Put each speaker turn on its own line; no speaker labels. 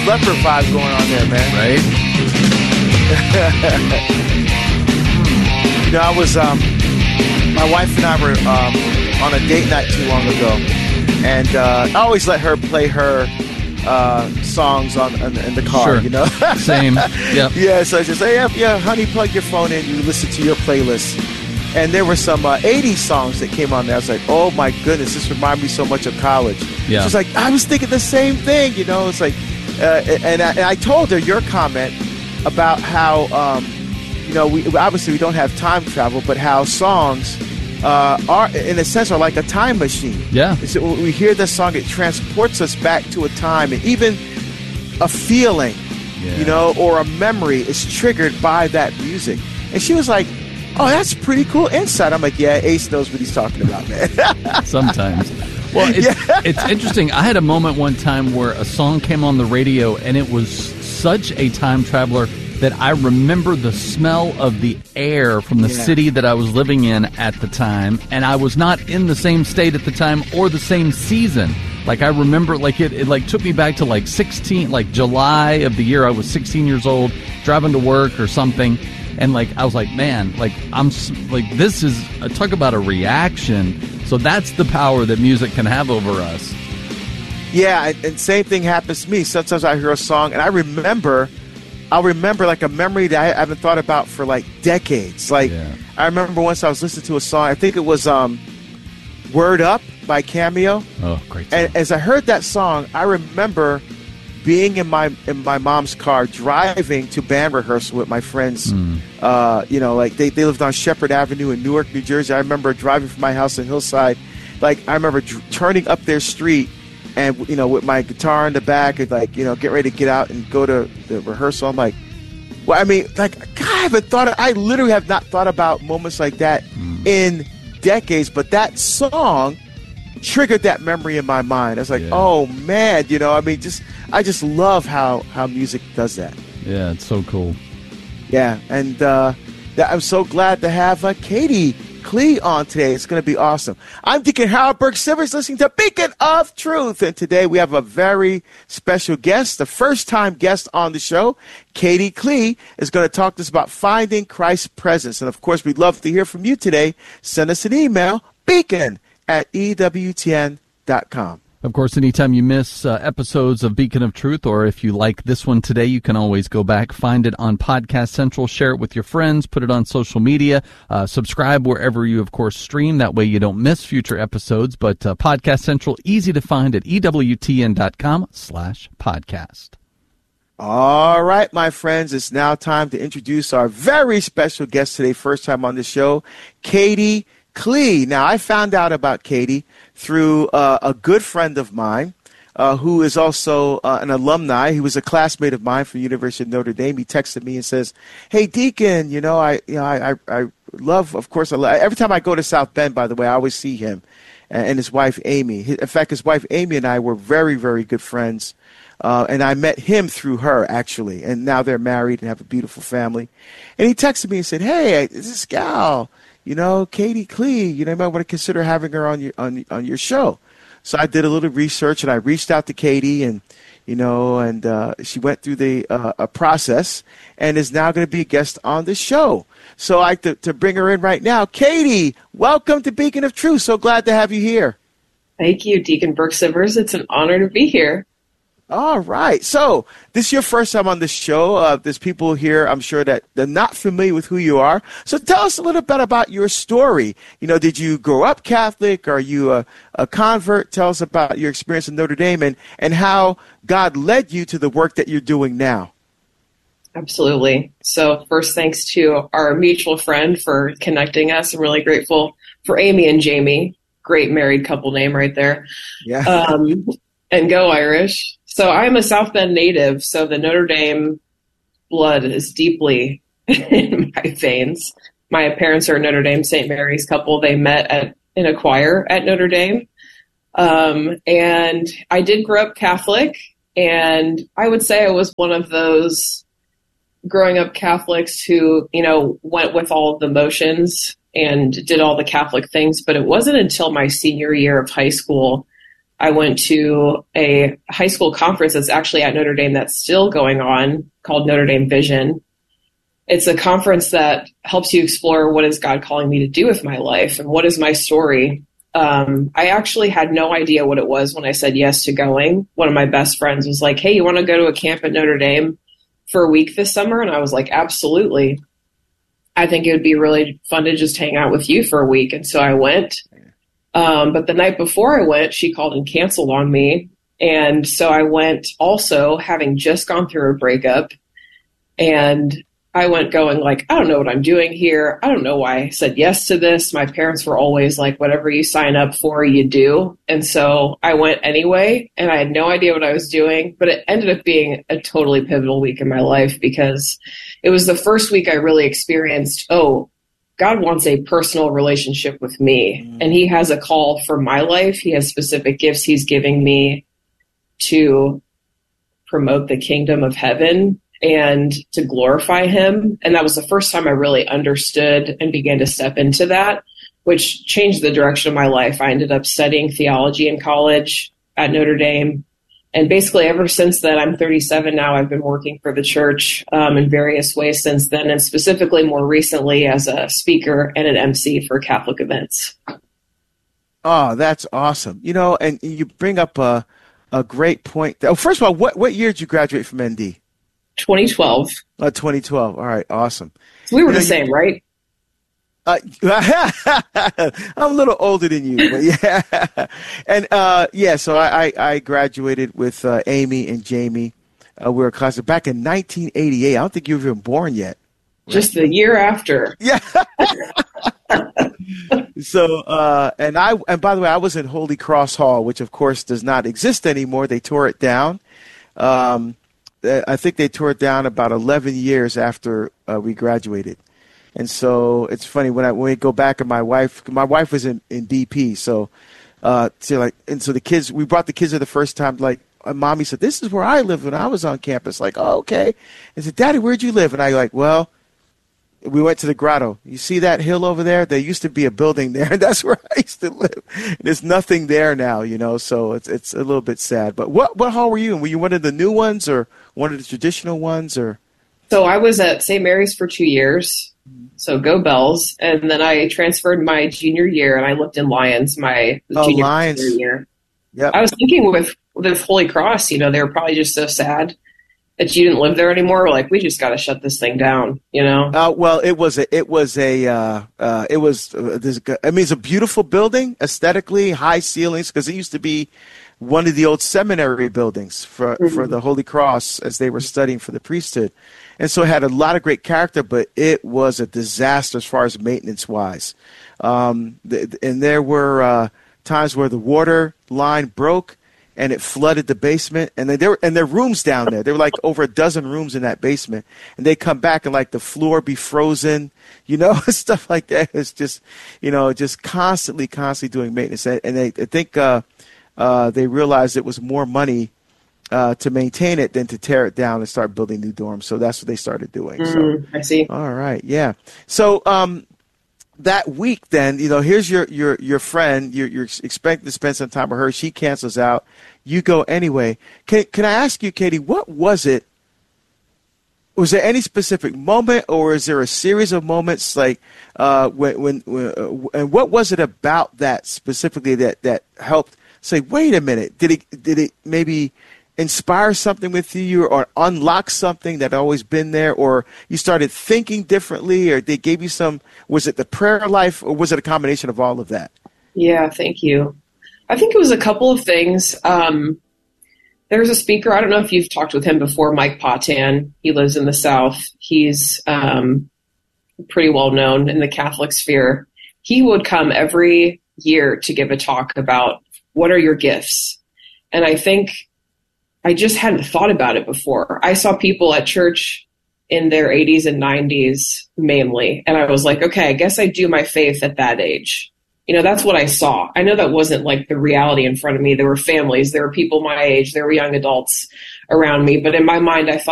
Leppard vibe going on there, man.
Right?
You know, I was, my wife and I were on a date night too long ago, and I always let her play her songs in the car,
sure.
you know?
Same, yep.
Yeah, so I just say, yeah, honey, plug your phone in, you listen to your playlist. And there were some 80s songs that came on there. I was like, oh my goodness, this reminded me so much of college.
Yeah.
She's like, I was thinking the same thing, you know? It's like, and I told her your comment about how, you know, we don't have time travel, but how songs are, in a sense, are like a time machine.
Yeah.
So when we hear this song, it transports us back to a time, and even a feeling, you know, or a memory is triggered by that music. And she was like, oh, that's pretty cool insight. I'm like, yeah, Ace knows what he's talking about, man.
Sometimes. Well, it's interesting. I had a moment one time where a song came on the radio, and it was such a time traveler that I remember the smell of the air from the city that I was living in at the time, and I was not in the same state at the time or the same season. Like, I remember, like, it like took me back to like 16, like July of the year I was 16 years old, driving to work or something. And, like, I was like, man, like, I'm, like, this is, talk about a reaction. So that's the power that music can have over us.
Yeah, and same thing happens to me. Sometimes I hear a song, and I'll remember, like, a memory that I haven't thought about for, like, decades. Like, I remember once I was listening to a song, I think it was Word Up by Cameo.
Oh, great song.
And as I heard that song, I remember being in my mom's car driving to band rehearsal with my friends. You know, like they lived on Shepherd Avenue in Newark, New Jersey. I remember driving from my house in Hillside. Like, I remember turning up their street and, you know, with my guitar in the back and, like, you know, get ready to get out and go to the rehearsal. I'm like, well, I mean, like, God, I literally have not thought about moments like that in decades, but that song triggered that memory in my mind. I was like, oh man, you know, I mean, I just love how music does that.
Yeah, it's so cool.
Yeah, and I'm so glad to have Katie Klee on today. It's going to be awesome. I'm Deacon Harold Burke-Sivers, listening to Beacon of Truth, and today we have a very special guest, the first-time guest on the show. Katie Klee is going to talk to us about finding Christ's presence, and of course, we'd love to hear from you today. Send us an email, beacon@ewtn.com.
Of course, anytime you miss episodes of Beacon of Truth, or if you like this one today, you can always go back, find it on Podcast Central, share it with your friends, put it on social media, subscribe wherever you, of course, stream. That way you don't miss future episodes. But Podcast Central, easy to find at EWTN.com/podcast.
All right, my friends, it's now time to introduce our very special guest today, first time on the show, Katie Klee. Now, I found out about Katie through a good friend of mine who is also an alumni. He was a classmate of mine from University of Notre Dame. He texted me and says, "Hey, Deacon, I love, of course, every time I go to South Bend, by the way, I always see him and his wife, Amy. In fact, his wife, Amy, and I were very, very good friends. And I met him through her, actually. And now they're married and have a beautiful family. And he texted me and said, hey, this gal, Katie Klee, you might want to consider having her on your show. So I did a little research, and I reached out to Katie, and she went through the process and is now going to be a guest on the show. So I like to bring her in right now. Katie, welcome to Beacon of Truth. So glad to have you here.
Thank you, Deacon Burke-Sivers. It's an honor to be here.
All right. So this is your first time on the show. There's people here, I'm sure, that they're not familiar with who you are. So tell us a little bit about your story. Did you grow up Catholic? Are you a convert? Tell us about your experience in Notre Dame and how God led you to the work that you're doing now.
Absolutely. So first, thanks to our mutual friend for connecting us. I'm really grateful for Amy and Jamie. Great married couple name right there.
Yeah.
And go Irish. So I'm a South Bend native, so the Notre Dame blood is deeply in my veins. My parents are a Notre Dame St. Mary's couple. They met in a choir at Notre Dame. And I did grow up Catholic, and I would say I was one of those growing up Catholics who, went with all of the motions and did all the Catholic things. But it wasn't until my senior year of high school I went to a high school conference that's actually at Notre Dame that's still going on called Notre Dame Vision. It's a conference that helps you explore what is God calling me to do with my life and what is my story. I actually had no idea what it was when I said yes to going. One of my best friends was like, hey, you want to go to a camp at Notre Dame for a week this summer? And I was like, absolutely. I think it would be really fun to just hang out with you for a week. And so I went. But the night before I went, she called and canceled on me. And so I went also having just gone through a breakup. And I went going like, I don't know what I'm doing here. I don't know why I said yes to this. My parents were always like, whatever you sign up for, you do. And so I went anyway, and I had no idea what I was doing, but it ended up being a totally pivotal week in my life because it was the first week I really experienced, oh, God wants a personal relationship with me, and he has a call for my life. He has specific gifts he's giving me to promote the kingdom of heaven and to glorify him. And that was the first time I really understood and began to step into that, which changed the direction of my life. I ended up studying theology in college at Notre Dame. And basically ever since then, I'm 37 now, I've been working for the church in various ways since then, and specifically more recently as a speaker and an MC for Catholic events.
Oh, that's awesome. You know, and you bring up a great point. Oh, first of all, what year did you graduate from ND?
2012.
2012. All right, awesome.
So we were the same, right?
I'm a little older than you, but yeah. And so I graduated with Amy and Jamie. We were classmates back in 1988. I don't think you were even born yet.
Just the year after.
Yeah. So, and by the way, I was in Holy Cross Hall, which of course does not exist anymore. They tore it down. I think they tore it down about 11 years after we graduated. And so it's funny when we go back, and my wife was in DP. So the kids, we brought the kids there the first time, like, mommy said, this is where I lived when I was on campus. Like, oh, okay. And said, Daddy, where'd you live? And I like, well, we went to the grotto. You see that hill over there? There used to be a building there, and that's where I used to live. There's nothing there now, you know, so it's a little bit sad. But what hall were you in? Were you one of the new ones or one of the traditional ones? Or?
So I was at St. Mary's for 2 years, so go Bells. And then I transferred my junior year, and I lived in Lyons my junior year.
Yep.
I was thinking with Holy Cross, you know, they were probably just so sad that you didn't live there anymore. We're like, we just got to shut this thing down, you know?
Well, it's a beautiful building, aesthetically, high ceilings, because it used to be one of the old seminary buildings for the Holy Cross as they were studying for the priesthood. And so it had a lot of great character, but it was a disaster as far as maintenance-wise. And there were times where the water line broke, and it flooded the basement, and there are rooms down there. There were like over a dozen rooms in that basement, and they come back and like the floor be frozen, you know, stuff like that. It's just, you know, just constantly doing maintenance, and I think they realized it was more money to maintain it than to tear it down and start building new dorms. So that's what they started doing. So
I see.
All right, yeah. So that week, then, you know, here's your friend. You're expecting to spend some time with her. She cancels out. You go anyway. Can I ask you, Katie, what was it? Was there any specific moment, or is there a series of moments like when and what was it about that specifically that helped say, wait a minute, did it maybe inspire something with you or unlock something that had always been there, or you started thinking differently, or they gave you some, was it the prayer life, or was it a combination of all of that?
Yeah, thank you. I think it was a couple of things. There's a speaker, I don't know if you've talked with him before, Mike Potan. He lives in the South. He's pretty well known in the Catholic sphere. He would come every year to give a talk about what are your gifts. And I think I just hadn't thought about it before. I saw people at church in their 80s and 90s mainly, and I was like, okay, I guess I do my faith at that age. You know, that's what I saw. I know that wasn't like the reality in front of me. There were families, there were people my age, there were young adults around me, but in my mind, I thought